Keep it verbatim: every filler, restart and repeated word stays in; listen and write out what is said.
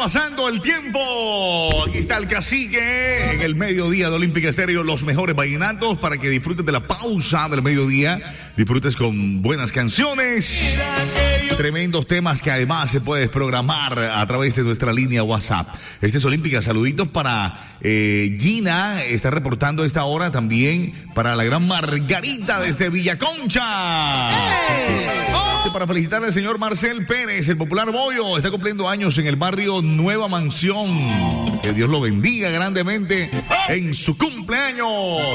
pasando el tiempo. Aquí está el cacique en el mediodía de Olímpica Estéreo. Los mejores vallenatos para que disfrutes de la pausa del mediodía. Disfrutes con buenas canciones. Tremendos temas que además se puede programar a través de nuestra línea WhatsApp. Este es Olímpica. Saluditos para eh, Gina. Está reportando a esta hora también para la gran Margarita desde Villaconcha. ¡Hey! Oh. Para felicitar al señor Marcel Pérez, el popular Bollo. Está cumpliendo años en el barrio Nueva Mansión. Que Dios lo bendiga grandemente en su cumpleaños.